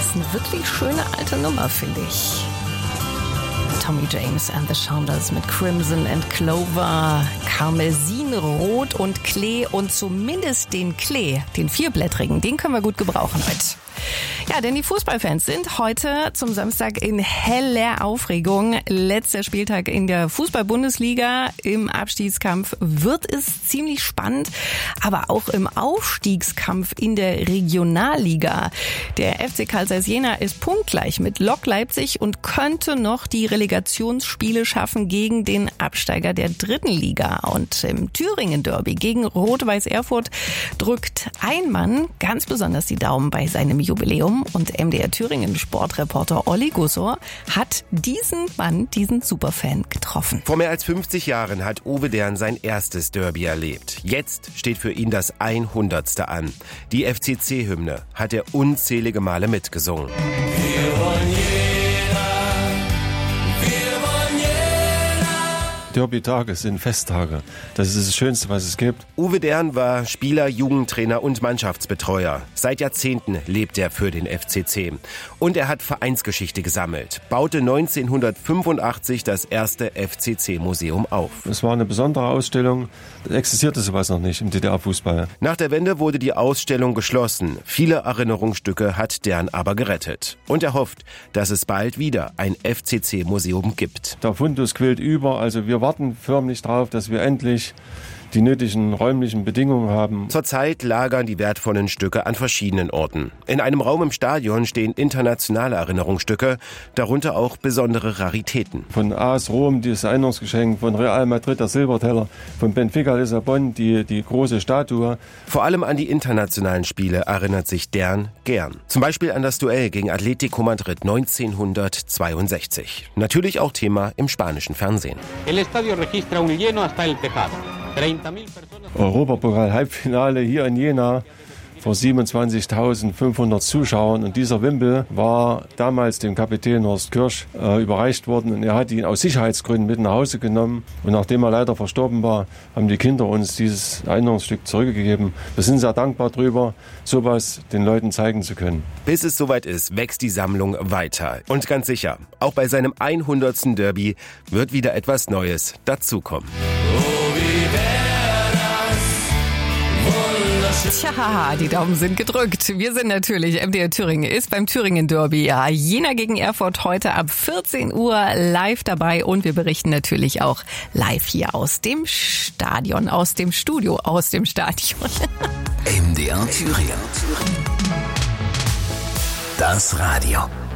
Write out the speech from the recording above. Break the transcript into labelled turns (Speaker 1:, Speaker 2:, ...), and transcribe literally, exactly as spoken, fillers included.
Speaker 1: ist eine wirklich schöne alte Nummer, finde ich. Tommy James and the Shondells mit Crimson and Clover, Karmesin, Rot und Klee und zumindest den Klee, den vierblättrigen, den können wir gut gebrauchen heute. Ja, denn die Fußballfans sind heute zum Samstag in heller Aufregung. Letzter Spieltag in der Fußball-Bundesliga. Im Abstiegskampf wird es ziemlich spannend, aber auch im Aufstiegskampf in der Regionalliga. Der F C Carl Zeiss Jena ist punktgleich mit Lok Leipzig und könnte noch die Relegationsspiele schaffen gegen den Absteiger der dritten Liga. Und im Thüringen-Derby gegen Rot-Weiß Erfurt drückt ein Mann ganz besonders die Daumen bei seinem Jubiläum. Und M D R Thüringen Sportreporter Olli Gussor hat diesen Mann, diesen Superfan getroffen.
Speaker 2: Vor mehr als fünfzig Jahren hat Uwe Dern sein erstes Derby erlebt. Jetzt steht für ihn das hundertste an. Die F C C-Hymne hat er unzählige Male mitgesungen.
Speaker 3: Wir wollen Jena, wir wollen Jena.
Speaker 4: Derby-Tage sind Festtage. Das ist das Schönste, was es gibt.
Speaker 2: Uwe Dern war Spieler, Jugendtrainer und Mannschaftsbetreuer. Seit Jahrzehnten lebt er für den F C C. Und er hat Vereinsgeschichte gesammelt. Baute neunzehnhundertfünfundachtzig das erste F C C-Museum auf.
Speaker 4: Es war eine besondere Ausstellung. Da existierte sowas noch nicht im D D R-Fußball.
Speaker 2: Nach der Wende wurde die Ausstellung geschlossen. Viele Erinnerungsstücke hat Dern aber gerettet. Und er hofft, dass es bald wieder ein F C C-Museum gibt.
Speaker 4: Der Fundus quillt über. Also wir warten förmlich darauf, dass wir endlich die nötigen räumlichen Bedingungen haben.
Speaker 2: Zurzeit lagern die wertvollen Stücke an verschiedenen Orten. In einem Raum im Stadion stehen internationale Erinnerungsstücke, darunter auch besondere Raritäten.
Speaker 4: Von A S Rom das Erinnerungsgeschenk, von Real Madrid der Silberteller, von Benfica Lissabon die, die große Statue.
Speaker 2: Vor allem an die internationalen Spiele erinnert sich Dern gern. Zum Beispiel an das Duell gegen Atletico Madrid neunzehnhundertzweiundsechzig. Natürlich auch Thema im spanischen Fernsehen.
Speaker 5: El estadio registra un lleno hasta el tejado.
Speaker 4: Europapokal-Halbfinale hier in Jena vor siebenundzwanzigtausendfünfhundert Zuschauern. Und dieser Wimpel war damals dem Kapitän Horst Kirsch äh, überreicht worden. Und er hat ihn aus Sicherheitsgründen mit nach Hause genommen. Und nachdem er leider verstorben war, haben die Kinder uns dieses Erinnerungsstück zurückgegeben. Wir sind sehr dankbar drüber, sowas den Leuten zeigen zu können.
Speaker 2: Bis es soweit ist, wächst die Sammlung weiter. Und ganz sicher, auch bei seinem hundertsten Derby wird wieder etwas Neues dazukommen.
Speaker 1: Tja, die Daumen sind gedrückt. Wir sind natürlich, M D R Thüringen ist beim Thüringen Derby. Ja, Jena gegen Erfurt heute ab vierzehn Uhr live dabei und wir berichten natürlich auch live hier aus dem Stadion, aus dem Studio, aus dem Stadion.
Speaker 3: M D R Thüringen. Das Radio.